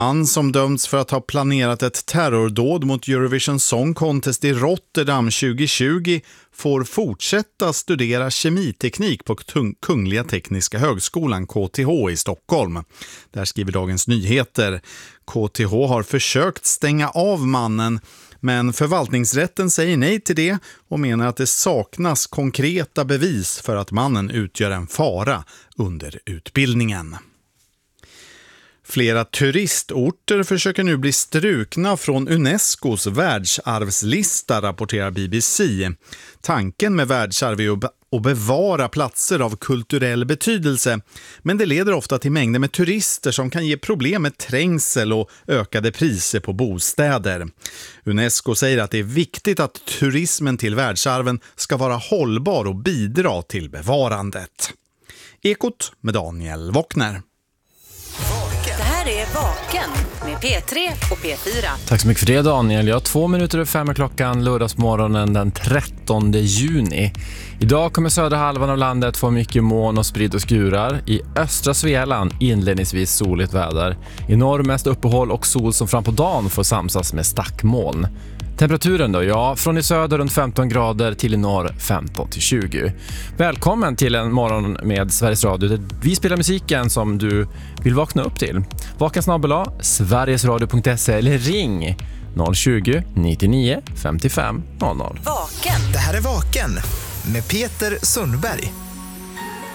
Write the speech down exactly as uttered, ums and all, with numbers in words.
Han som dömts för att ha planerat ett terrordåd mot Eurovision Song Contest i Rotterdam tjugo tjugo får fortsätta studera kemiteknik på Kungliga Tekniska Högskolan K T H i Stockholm. Där skriver Dagens Nyheter. K T H har försökt stänga av mannen, men förvaltningsrätten säger nej till det och menar att det saknas konkreta bevis för att mannen utgör en fara under utbildningen. Flera turistorter försöker nu bli strukna från Unescos världsarvslista, rapporterar B B C. Tanken med världsarv är att bevara platser av kulturell betydelse, men det leder ofta till mängder med turister som kan ge problem med trängsel och ökade priser på bostäder. Unesco säger att det är viktigt att turismen till världsarven ska vara hållbar och bidra till bevarandet. Ekot med Daniel Wockner. Det här är Vaken med P tre och P fyra. Tack så mycket för det, Daniel. Jag har två minuter och fem klockan lördagsmorgonen den trettonde juni. Idag kommer södra halvan av landet få mycket moln och sprid och skurar. I östra Svealand inledningsvis soligt väder. I norr mest uppehåll och sol som fram på dagen får samsas med stackmoln. Temperaturen då? Ja, från i söder runt femton grader till i norr femton till tjugo. Välkommen till en morgon med Sveriges Radio där vi spelar musiken som du vill vakna upp till. Vaken snabel a sverigesradio punkt se eller ring noll tjugo nittionio femtiofem noll noll. Vaken. Det här är Vaken med Peter Sundberg.